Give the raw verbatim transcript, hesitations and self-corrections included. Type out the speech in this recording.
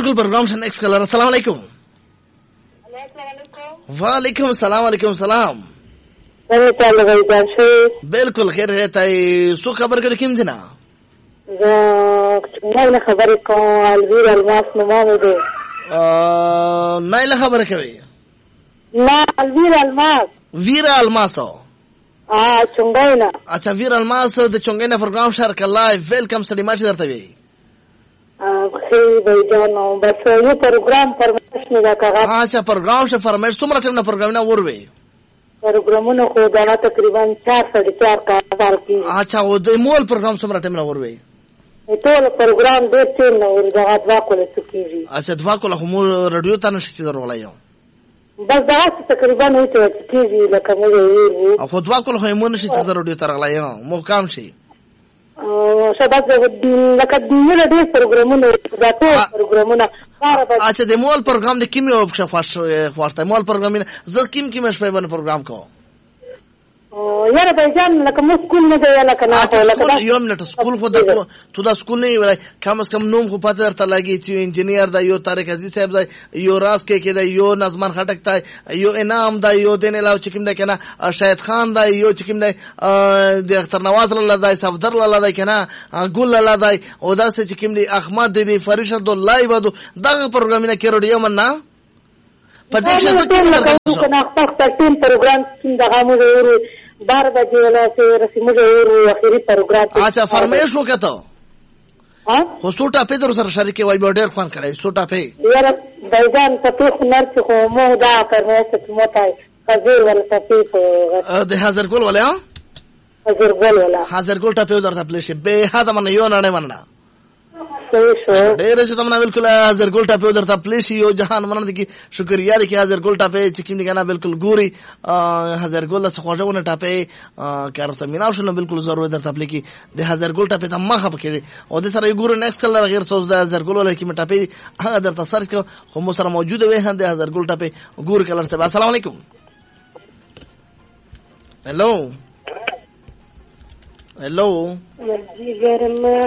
बिल्कुल प्रोग्राम से next colour. अस्सलाम वालेकुम। वालेकुम सलाम। वालेकुम सलाम। बिल्कुल खैर है ताई सो खबर कर किन जना نايله خبرې کوم الویر الماس نو ما ده نايله خبر کوي لا الویر الماس ویرا الماس اه چنګینا اچھا ویرا الماس د چنګینا پروګرام شهر کلای ویلکم سړي ماچ درته وی اه خیر به جانو بس یو پروګرام پرمش نه دا کاغه اچھا پروګرام شه فرمایش څومره ټیم نه پروګرام نه وروي پروګرامونه خو دا تقریبا چار ساڑھے چار کال کې اچھا و د مول پروګرام څومره ټیم نه وروي ټول پروګرام ډېر ټیم نه ور دا دوا کوله سکیږي اچھا دوا کوله مو رادیو ته نشته درولایو بس دا تقریبا نه ته سکیږي لکه مو ویل او خو دوا کوله مو نشته رادیو ته رغلایو مو کام شي او شباب د لکه دغه ډېر پروګرامونه دا ټول پروګرامونه اچھا د مول پروګرام د کیمه او خواش خواسته مول پروګرام زه کیم کیم شپه باندې پروګرام کو یاره بایجان لکه مو سکول نه دی لکه نه لکه یو منټ سکول خو د تو دا سکول نه وای کم از کم نوم خو پته درته لګی چې انجینیر دا یو طارق عزیز صاحب دا یو راس کې کې دا یو نظمان خټک تا یو انعام دا یو دین علاوه چې کوم دا کنه شاهد خان دا یو چې کوم دا د اختر نواز الله دا صفدر الله دا کنه ګل الله دا او دا چې کوم دی احمد دی فرشد الله ودو دا پروګرامینه کې رډیو مننه پدې چې څنګه کنه خپل ټیم پروګرام څنګه غامو ورو بار بجے والا سے رسمو ورو اخیری پروګرام اچھا فرمایش وکړه ها خو سوټا په در سره شریک وای ډېر خوان کړی سوټا په یاره بایجان په خنر چې خو مو دا فرمایش ته موتای حاضر ولا تفیف د حاضر ګل ولا حاضر ګل ولا حاضر ګل ټاپه درته پلیش به هدا من یو نه نه مننه ډېر چې تمنا بالکل حاضر ګل ټاپه درته پلیش یو جهان مننه کی شکریا لري کی حاضر ګل ټاپه چې کیم نه بالکل ګوري حاضر ګل څخه خوښونه ټاپه کارته مینا شنو بالکل ضرورت درته پلی کی د حاضر ګل ټاپه ته مخه پکې او د سره ګورو نیکست کلر غیر سوز د حاضر ګل ولا کی ټاپه هغه درته سرچ کو خو مو سره موجوده وي هم د حاضر ګل ټاپه ګور کلر ته. السلام علیکم. هلو هلو